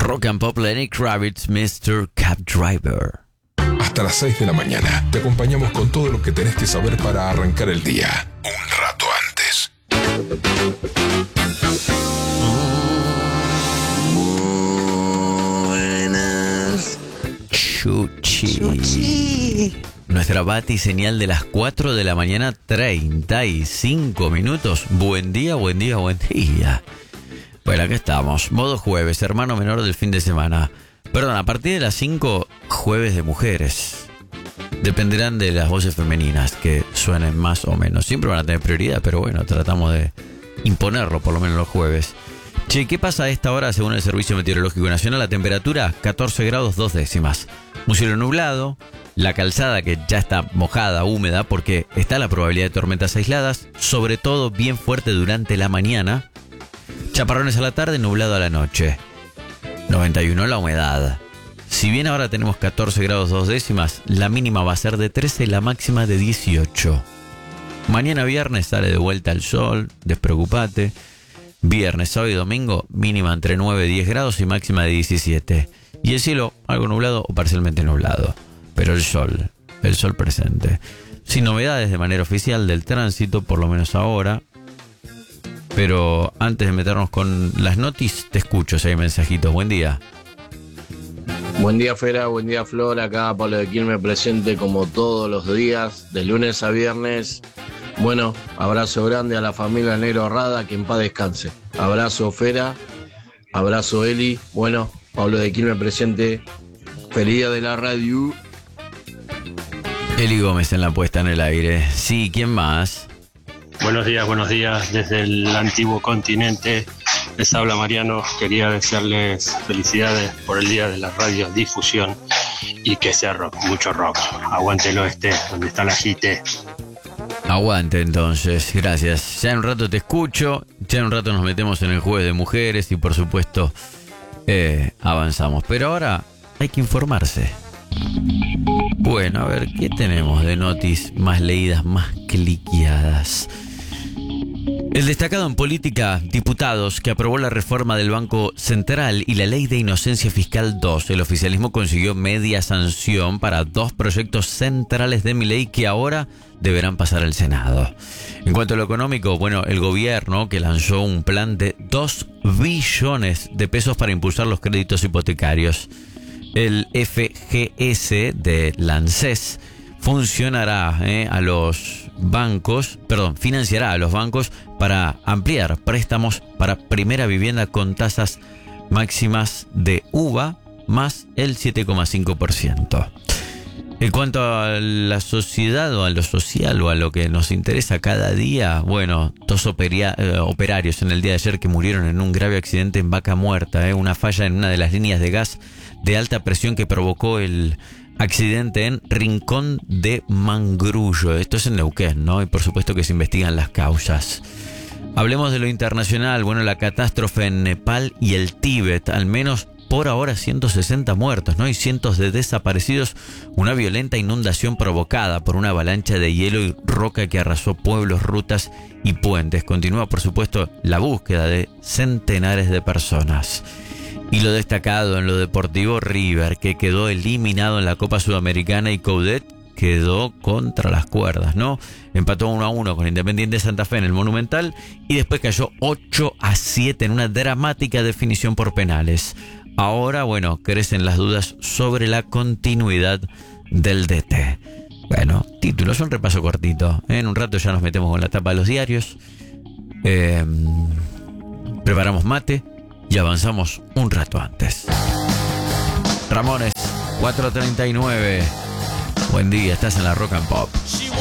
Rock and Pop, Lenny Kravitz, Mr. Cab Driver. Hasta las 6 de la mañana te acompañamos con todo lo que tenés que saber para arrancar el día. Un rato antes. Buenas. Chuchi. Nuestra bati señal de las 4 de la mañana, 35 minutos. Buen día, buen día, buen día. Bueno, acá estamos. Modo jueves, hermano menor del fin de semana. Perdón, a partir de las 5, jueves de mujeres. Dependerán de las voces femeninas que suenen más o menos. Siempre van a tener prioridad, pero bueno, tratamos de imponerlo por lo menos los jueves. Che, ¿qué pasa a esta hora según el Servicio Meteorológico Nacional? La temperatura, 14 grados 2 décimas. Un cielo nublado, la calzada que ya está mojada, húmeda, porque está la probabilidad de tormentas aisladas, sobre todo bien fuerte durante la mañana. Chaparrones a la tarde, nublado a la noche. 91 la humedad. Si bien ahora tenemos 14 grados 2 décimas, la mínima va a ser de 13, la máxima de 18. Mañana viernes sale de vuelta el sol, despreocupate. Viernes, sábado y domingo, mínima entre 9 y 10 grados y máxima de 17. Y el cielo, algo nublado o parcialmente nublado. Pero el sol presente. Sin novedades de manera oficial del tránsito, por lo menos ahora. Pero antes de meternos con las noticias, te escucho si hay mensajitos. Buen día. Buen día, Fera. Buen día, Flor. Acá Pablo de Quilmes presente como todos los días, de lunes a viernes. Bueno, abrazo grande a la familia Negro Rada, que en paz descanse. Abrazo, Fera. Abrazo, Eli. Bueno, Pablo de Quilmes presente. Feliz día de la radio. Eli Gómez en la puesta en el aire. Sí, ¿quién más? Buenos días, desde el antiguo continente. Les habla Mariano. Quería desearles felicidades por el día de la radiodifusión y que sea rock, mucho rock. Aguante el oeste, donde está la JITE. Aguante entonces, gracias. Ya en un rato te escucho, ya en un rato nos metemos en el jueves de mujeres y por supuesto avanzamos. Pero ahora hay que informarse. Bueno, a ver, ¿qué tenemos de noticias más leídas, más cliqueadas? El destacado en política, diputados, que aprobó la reforma del Banco Central y la Ley de Inocencia Fiscal 2. El oficialismo consiguió media sanción para 2 proyectos centrales de Milei que ahora deberán pasar al Senado. En cuanto a lo económico, bueno, el gobierno que lanzó un plan de 2 billones de pesos para impulsar los créditos hipotecarios. El FGS de ANSES financiará a los bancos para ampliar préstamos para primera vivienda con tasas máximas de UVA más el 7,5%. En cuanto a la sociedad o a lo social o a lo que nos interesa cada día, bueno, 2 operarios en el día de ayer que murieron en un grave accidente en Vaca Muerta, una falla en una de las líneas de gas de alta presión que provocó el accidente en Rincón de Mangrullo. Esto es en Neuquén, ¿no? Y por supuesto que se investigan las causas. Hablemos de lo internacional. Bueno, la catástrofe en Nepal y el Tíbet, al menos por ahora 160 muertos, ¿no? Y cientos de desaparecidos. Una violenta inundación provocada por una avalancha de hielo y roca que arrasó pueblos, rutas y puentes. Continúa, por supuesto, la búsqueda de centenares de personas. Y lo destacado en lo deportivo, River, que quedó eliminado en la Copa Sudamericana y Coudet quedó contra las cuerdas, ¿no? Empató 1-1 con Independiente Santa Fe en el Monumental y después cayó 8-7 en una dramática definición por penales. Ahora, bueno, crecen las dudas sobre la continuidad del DT. Bueno, títulos, un repaso cortito. En un rato ya nos metemos con la tapa de los diarios. Preparamos mate y avanzamos un rato antes. Ramones, 4:39. Buen día, estás en la Rock and Pop.